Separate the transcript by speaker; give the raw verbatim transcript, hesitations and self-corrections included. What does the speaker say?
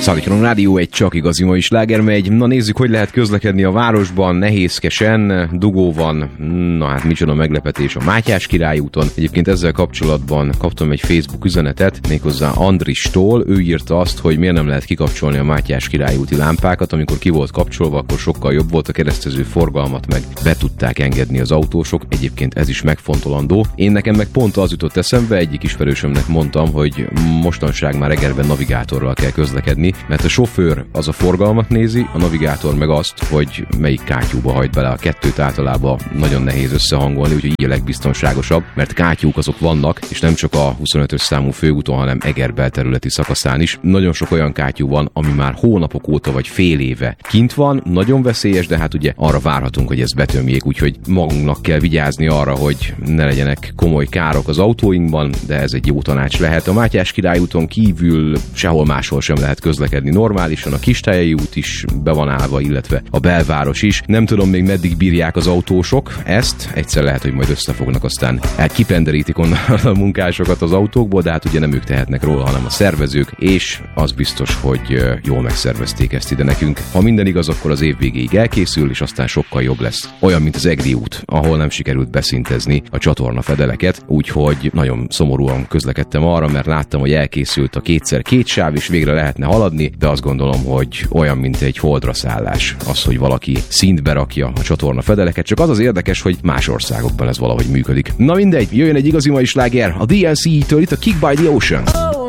Speaker 1: Szalikaron Rádió, egy csak igazi mai sláger megy. Na nézzük, hogy lehet közlekedni a városban, nehézkesen, dugó van, na hát micsoda meglepetés a Mátyás Király úton. Egyébként ezzel kapcsolatban kaptam egy Facebook üzenetet, méghozzá Andristól. Ő írta azt, hogy miért nem lehet kikapcsolni a Mátyás Király úti lámpákat, amikor ki volt kapcsolva, akkor sokkal jobb volt a keresztező forgalmat, meg be tudták engedni az autósok. Egyébként ez is megfontolandó. Én nekem meg pont az jutott eszembe, egyik ismerősömnek mondtam, hogy mostanság már reggelben navigátorral kell közlekedni, mert a sofőr az a forgalmat nézi, a navigátor meg azt, hogy melyik kátyúba hajt bele. A kettőt általában nagyon nehéz összehangolni, úgyhogy így a legbiztonságosabb, mert kátyúk azok vannak, és nem csak a huszonötös számú főúton, hanem Eger belterületi szakaszán is. Nagyon sok olyan kátyú van, ami már hónapok óta vagy fél éve kint van, nagyon veszélyes, de hát ugye arra várhatunk, hogy ezt betömjék, úgyhogy magunknak kell vigyázni arra, hogy ne legyenek komoly károk az autóinkban, de ez egy jó tanács lehet. A Mátyás Király úton kívül sehol máshol sem lehet közlekedni normálisan, a Kistályai út is be van állva, illetve a belváros is. Nem tudom még meddig bírják az autósok ezt, egyszer lehet, hogy majd összefognak, aztán kipenderítik onnan a munkásokat az autókból, de hát ugye nem ők tehetnek róla, hanem a szervezők, és az biztos, hogy jól megszervezték ezt ide nekünk. Ha minden igaz, akkor az év végéig elkészül, és aztán sokkal jobb lesz. Olyan, mint az Egri út, ahol nem sikerült beszintezni a csatorna fedeleket, úgyhogy nagyon szomorúan közlekedtem arra, mert láttam, hogy elkészült a kétszer két sáv, és végre lehetne haladni, de azt gondolom, hogy olyan, mint egy holdra szállás, az, hogy valaki szintbe rakja a csatorna fedeleket, csak az az érdekes, hogy más országokban ez valahogy működik. Na mindegy, jöjjön egy igazi mai sláger a dé en cé-től, itt a Kick by the Ocean.